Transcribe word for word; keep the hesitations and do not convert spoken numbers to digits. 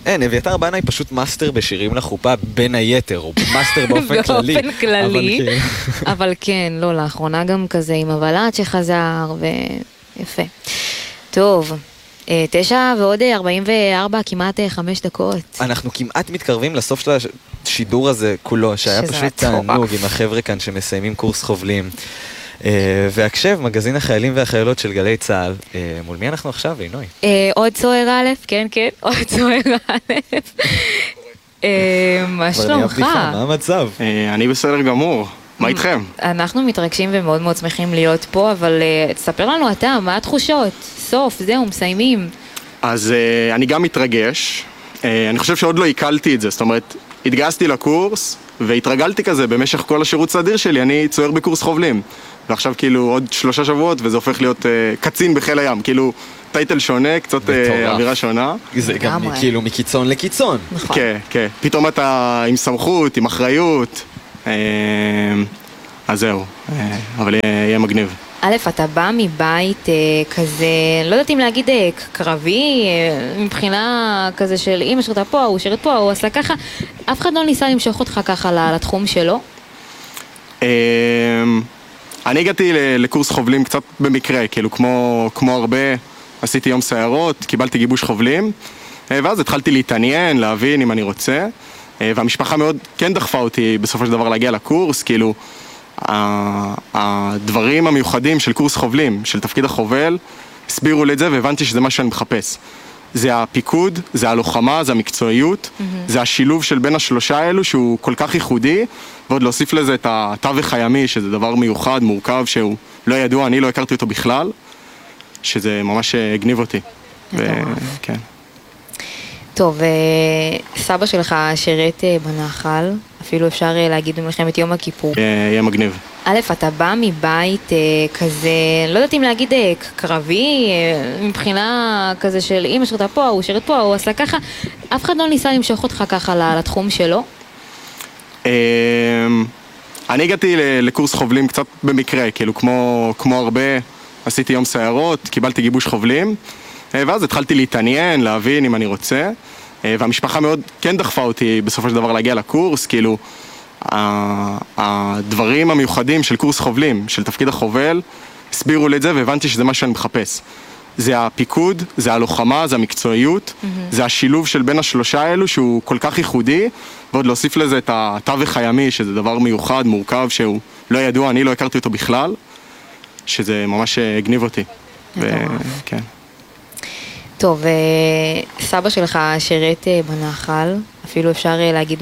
אין, אביתר בנאי פשוט מאסטר בשירים לחופה בין היתר, או מאסטר באופן כללי. באופן כללי, אבל כן, לא, לאחרונה גם כזה עם הוולד שחזר, ויפה. טוב, תשע ועוד ארבעים וארבע, כמעט חמש דקות. אנחנו כמעט מתקרבים לסוף של השידור הזה כולו, שהיה פשוט תענוג עם החבר'ה כאן שמסיימים קורס חובלים. והקשב, מגזין החיילים והחיילות של גלי צהל. מול מי אנחנו עכשיו, עינוי? עוד צוער א', כן, כן, עוד צוער א'. מה שלומך? מה המצב? אני בסדר גמור. מה איתכם? אנחנו מתרגשים ומאוד מאוד שמחים להיות פה, אבל תספר לנו אתה, מה התחושות? סוף, זהו, מסיימים. אז אני גם מתרגש. אני חושב שעוד לא עיכלתי את זה, זאת אומרת, התגייסתי לקורס, והתרגלתי כזה במשך כל השירות סדיר שלי, אני צוער בקורס חובלים. ועכשיו כאילו עוד שלושה שבועות, וזה הופך להיות uh, קצין בחיל הים, כאילו טייטל שונה, קצת uh, אווירה שונה. זה גם כאילו מקיצון לקיצון. נכון. כן, כן. פתאום אתה עם סמכות, עם אחריות. Uh, אז זהו, uh, אבל יהיה מגניב. א', אתה בא מבית uh, כזה, לא יודעת אם להגיד uh, קרבי, uh, מבחינה כזה של אמא שרתה פה, הוא שרת פה, הוא עשה ככה, אף אחד לא ניסה למשוך אותך ככה לתחום שלו? Uh, אני הגעתי לקורס חובלים קצת במקרה, כאילו כמו, כמו הרבה, עשיתי יום סיירות, קיבלתי גיבוש חובלים, ואז התחלתי להתעניין, להבין אם אני רוצה, והמשפחה מאוד כן דחפה אותי בסופו של דבר להגיע לקורס, כאילו, הדברים המיוחדים של קורס חובלים, של תפקיד החובל, הסבירו לי את זה והבנתי שזה מה שאני מחפש. זה הפיקוד, זה הלוחמה, זה המקצועיות, mm-hmm. זה השילוב של בין השלושה האלו שהוא כל כך ייחודי, ועוד להוסיף לזה את התווך הימי, שזה דבר מיוחד, מורכב, שהוא לא ידוע, אני לא הכרתי אותו בכלל, שזה ממש הגניב אותי. ו... כן. טוב, סבא שלך שירת בנחל, אפילו אפשר להגיד במלחמת יום הכיפור. יהיה מגניב. א', אתה בא מבית כזה, לא יודעת אם להגיד קרבי, מבחינה כזה של אמא שרתה פה, הוא שרת פה, הוא עשה ככה, אף אחד לא ניסה למשוך אותך ככה לתחום שלו? אני הגעתי לקורס חובלים קצת במקרה, כאילו כמו, כמו הרבה, עשיתי יום סיירות, קיבלתי גיבוש חובלים, ואז התחלתי להתעניין, להבין אם אני רוצה, והמשפחה מאוד כן דחפה אותי בסופו של דבר להגיע לקורס, כאילו, הדברים המיוחדים של קורס חובלים, של תפקיד החובל, הסבירו לי את זה והבנתי שזה מה שאני מחפש. זה הפיקוד, זה הלוחמה, זה המקצועיות, mm-hmm. זה השילוב של בין השלושה האלו שהוא כל כך ייחודי, ועוד להוסיף לזה את התווך הימי, שזה דבר מיוחד, מורכב, שהוא לא ידוע, אני לא הכרתי אותו בכלל, שזה ממש הגניב אותי. ו... כן. טוב, סבא שלך שירת בנחל, אפילו אפשר להגיד